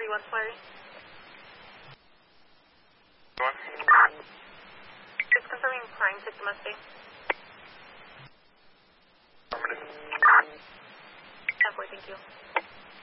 31 Flurry. Just confirming prime 6 Mustang. Affirmative. 10-4, thank you.